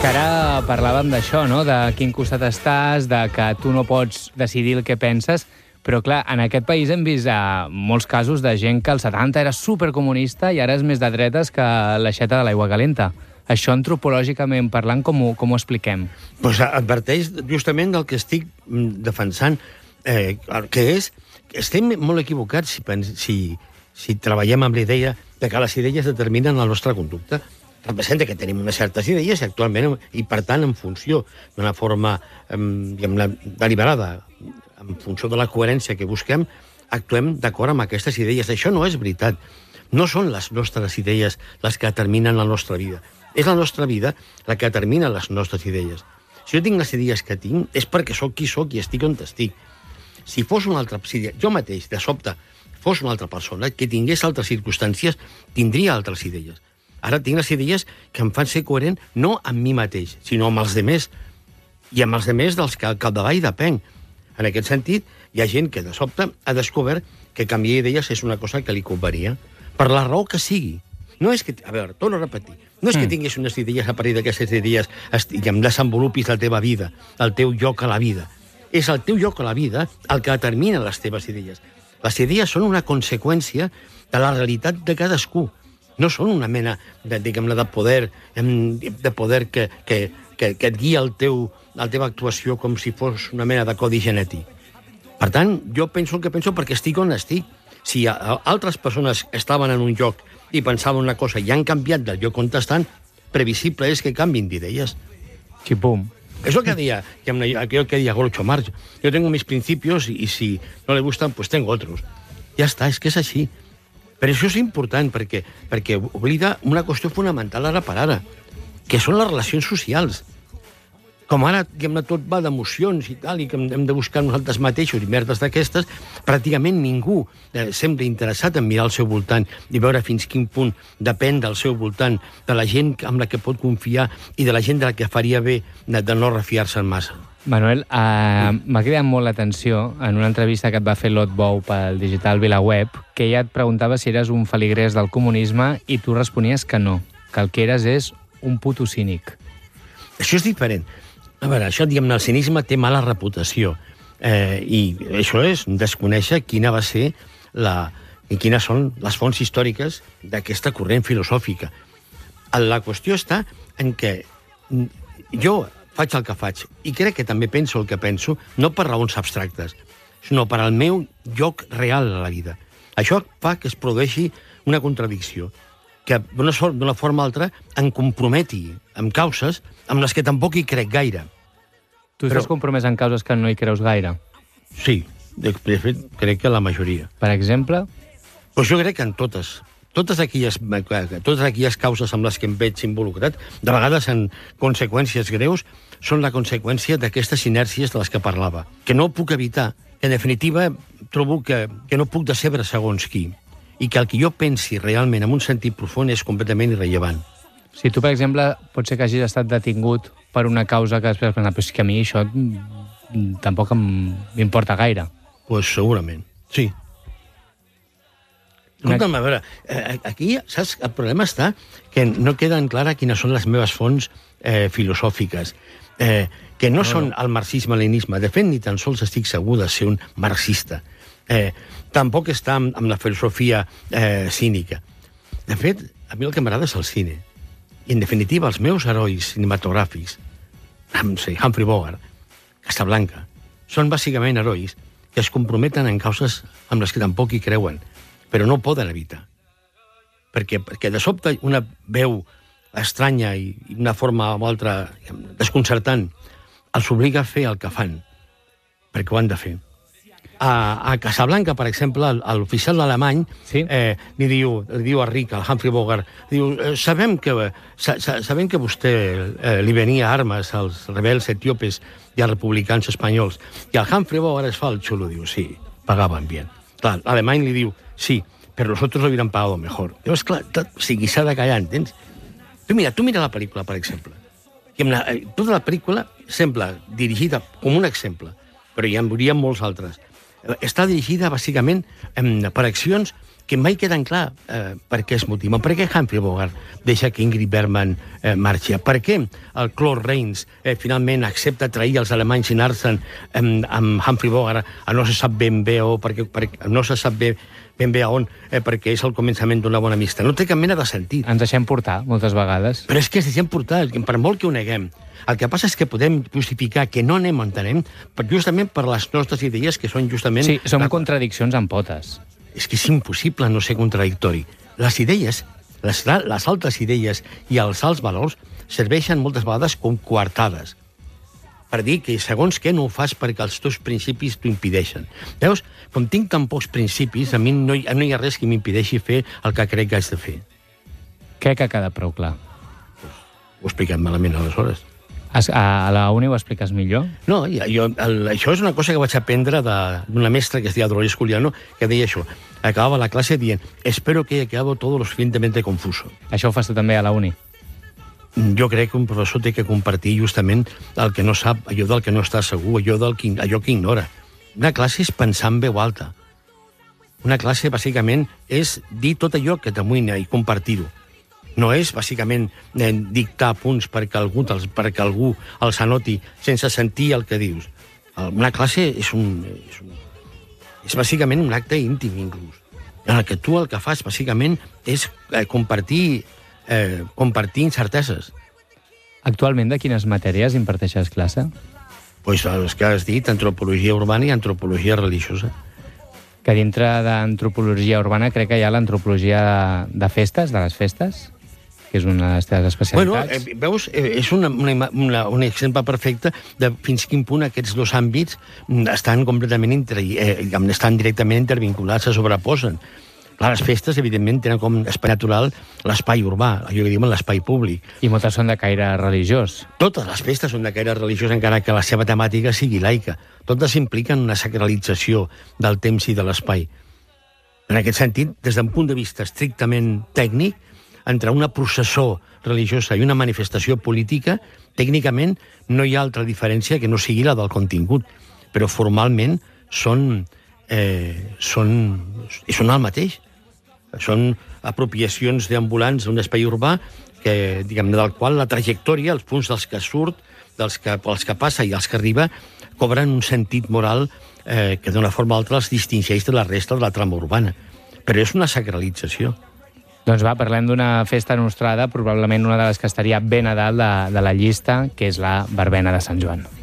que ara parlàvem d'això, no? De quin costat estàs, de que tu no pots decidir el que penses, però clar, en aquest país hem vist molts casos de gent que als 70 era supercomunista i ara és més de dretes que l'aixeta de l'aigua calenta. Això, antropològicament parlant, com ho expliquem? Doncs adverteix justament del que estic defensant, que és que estem molt equivocats si treballem amb l'idea de que les idees determinen la nostra conducta. Representa que tenim unes certes idees actualment, i per tant, en funció d'una forma deliberada, en funció de la coherència que busquem, actuem d'acord amb aquestes idees. Això no és veritat. No són les nostres idees les que determinen la nostra vida. És la nostra vida la que determina les nostres idees. Si jo tinc les idees que tinc, és perquè sóc qui sóc i estic on estic. Si fos una altra... Si jo mateix, de sobte, fos una altra persona que tingués altres circumstàncies, tindria altres idees. Ara tinc les idees que em fan ser coherent no amb mi mateix, sinó amb els demés, i amb els demés dels que al capdavall depenc. En aquest sentit, hi ha gent que de sobte ha descobert que canviar idees és una cosa que li convenia, per la raó que sigui. No és que, a veure, torno a repetir, no és que tinguis unes idees a partir d'aquestes idees i em desenvolupis la teva vida, el teu lloc a la vida. És el teu lloc a la vida el que determina les teves idees. Les idees són una conseqüència de la realitat de cadascú. No són una mena de poder que et guia la teva actuació com si fos una mena de codi genètic. Per tant, jo penso el que penso perquè estic on estic. Si altres persones estaven en un lloc i pensaven una cosa i han canviat del lloc on estan, previsible és que canvin d'idees. Xipum. Es lo que decía Groucho Marx. Yo tengo mis principios y si no le gustan, pues tengo otros. Ja està, és que és així. Però això és important perquè oblida una qüestió fonamental ara per ara, que són les relacions socials. Com ara tot va d'emocions i tal, i que hem de buscar nosaltres mateixos i merdes d'aquestes, pràcticament ningú sembla interessat en mirar al seu voltant i veure fins quin punt depèn del seu voltant, de la gent amb la que pot confiar i de la gent de la que faria bé de no refiar-se'n massa. Manuel, m'ha cridat molt l'atenció en una entrevista que et va fer Lot Bou pel digital VilaWeb, que ella et preguntava si eres un feligrès del comunisme i tu responies que no, que el que eres és un puto cínic. Això és diferent. A veure, això, diguem-ne, el cinisme té mala reputació, i això és desconèixer quina va ser i quines són les fonts històriques d'aquesta corrent filosòfica. La qüestió està en que jo faig el que faig, i crec que també penso el que penso, no per raons abstractes, sinó per al meu lloc real a la vida. Això fa que es produeixi una contradicció, que d'una forma o altra em comprometi amb causes amb les que tampoc hi crec gaire. Tu estàs compromès en causes que no hi creus gaire? Sí, de fet, crec que la majoria. Per exemple? Pues jo crec que en totes. Totes aquelles causes amb les que em veig involucrat, de vegades en conseqüències greus, són la conseqüència d'aquestes inèrcies de les que parlava, que no puc evitar, que en definitiva trobo que no puc decebre segons qui, i que el que jo pensi realment en un sentit profund és completament irrellevant. Si tu, per exemple, pot ser que hagis estat detingut per una causa que després pensar, però és que a mi això tampoc m'importa gaire. Pues segurament, sí. Escolta'm, a veure, aquí, saps, el problema està que no queden clares quines són les meves fonts filosòfiques, que no són el marxisme-leninisme. De fet, ni tan sols estic segur de ser un marxista. Tampoc està amb la filosofia cínica. De fet, a mi el que m'agrada és el cine. I, en definitiva, els meus herois cinematogràfics, Humphrey Bogart, Casablanca, són bàsicament herois que es comprometen en causes amb les que tampoc hi creuen, però no poden evitar. Perquè de sobte una veu estranya i una forma o altra desconcertant els obliga a fer el que fan, perquè ho han de fer. A Casablanca, per exemple, l'oficial alemany li diu a Rick, al Humphrey Bogart, diu, sabem que vostè li venia armes als rebels etíopes i als republicans espanyols. I el Humphrey Bogart es fa el xulo, diu, sí, pagaven bien. Clar, l'alemany li diu, sí, però nosotros lo hubieran pagado mejor. Llavors, clar, o sigui, s'ha de callar, entens? Tu mira la pel·lícula, per exemple. Tota la pel·lícula sembla dirigida com un exemple, però hi hauria molts altres. Està dirigida, bàsicament, per accions que mai queden clar per què es motiven. Per què Humphrey Bogart deixa que Ingrid Bergman marxi? Per què el Claude Rains finalment accepta trair els alemanys i anar-se'n amb Humphrey Bogart a no se sap ben bé on, perquè és el començament d'una bona amistat. No té cap mena de sentit. Ens deixem portar, moltes vegades. Però és que ens deixem portar, per molt que ho neguem. El que passa és que podem justificar que no anem on anem justament per les nostres idees, que són justament... Sí, són contradiccions en potes. És que és impossible no ser contradictori. Les idees, les altres idees i els alts valors serveixen moltes vegades com coartades per dir que segons què no ho fas perquè els teus principis t'ho impedeixen. Veus? Com tinc tan pocs principis, a mi no hi ha res que m'impedeixi fer el que crec que haig de fer. Crec que ha quedat prou clar. Ho he explicat malament, aleshores. A la uni ho expliques millor? No, això és una cosa que vaig aprendre d'una mestra que es deia Dolores Juliano, que deia això. Acabava la classe dient espero que haya quedado todo lo suficientemente confuso. Això ho fas tu també a la uni? Jo crec que un professor té que compartir justament el que no sap, allò del que no està segur, allò que ignora. Una classe és pensar en veu alta. Una classe, bàsicament, és dir tot allò que t'amoïna i compartir-ho. No és, bàsicament, dictar punts perquè algú els anoti sense sentir el que dius. Una classe és bàsicament un acte íntim, inclús. En el que tu el que fas, bàsicament, és compartir incerteses. Actualment, de quines matèries imparteixes classe? Doncs les que has dit, antropologia urbana i antropologia religiosa. Que dintre d'antropologia urbana crec que hi ha l'antropologia de festes, de les festes, que és una de les teves especialitats. Bueno, veus, és un exemple perfecte de fins quin punt aquests dos àmbits estan completament estan directament intervinculats, se sobreposen. Clar, les festes, evidentment, tenen com espai natural l'espai urbà, allò que diuen l'espai públic. I moltes són de caire religiós. Totes les festes són de caire religiós, encara que la seva temàtica sigui laica. Totes impliquen una sacralització del temps i de l'espai. En aquest sentit, des d'un punt de vista estrictament tècnic, entre una processó religiosa i una manifestació política, tècnicament no hi ha altra diferència que no sigui la del contingut, però formalment són el mateix. Són apropiacions d'ambulants d'un espai urbà que, diguem, del qual la trajectòria, els punts dels que surt, pels que passa i els que arriba, cobren un sentit moral que d'una forma o altra els distingeix de la resta de la trama urbana. Però és una sacralització. Doncs va, parlem d'una festa nostrada, probablement una de les que estaria ben a dalt de la llista, que és la verbena de Sant Joan.